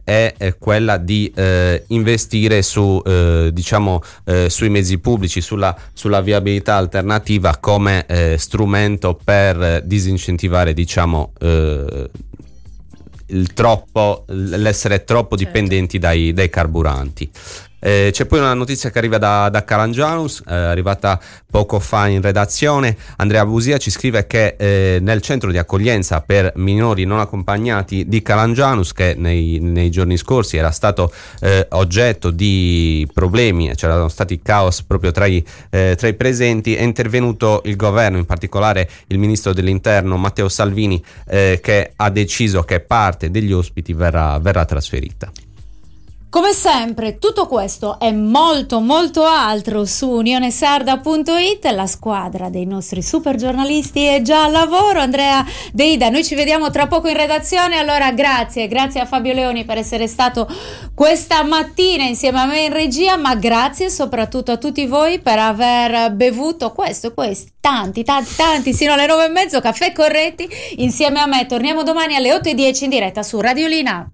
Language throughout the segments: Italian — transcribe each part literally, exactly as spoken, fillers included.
è, è quella di eh, investire su eh, diciamo eh, sui mezzi pubblici, sulla, sulla viabilità alternativa come eh, strumento per disincentivare diciamo eh, il troppo l'essere troppo certo. dipendenti dai, dai carburanti. Eh, c'è poi una notizia che arriva da, da Calangianus, eh, arrivata poco fa in redazione. Andrea Busia ci scrive che eh, nel centro di accoglienza per minori non accompagnati di Calangianus, che nei, nei giorni scorsi era stato eh, oggetto di problemi, c'erano stati caos proprio tra i, eh, tra i presenti, è intervenuto il governo, in particolare il ministro dell'interno Matteo Salvini, eh, che ha deciso che parte degli ospiti verrà, verrà trasferita. Come sempre, tutto questo e molto molto altro su unionesarda punto it. La squadra dei nostri super giornalisti è già al lavoro. Andrea Deida, noi ci vediamo tra poco in redazione. Allora grazie, grazie a Fabio Leoni per essere stato questa mattina insieme a me in regia, ma grazie soprattutto a tutti voi per aver bevuto questo, questi, tanti, tanti, tanti, sino alle nove e mezzo caffè corretti insieme a me. Torniamo domani alle otto e dieci in diretta su Radiolina.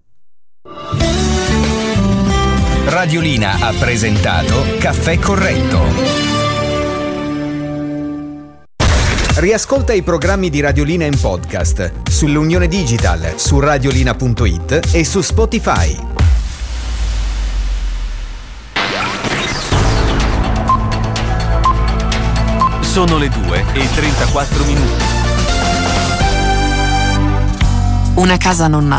Radiolina ha presentato Caffè Corretto. Riascolta i programmi di Radiolina in podcast sull'Unione Digital, su radiolina punto it e su Spotify. Sono le due e trentaquattro minuti. Una casa non nasce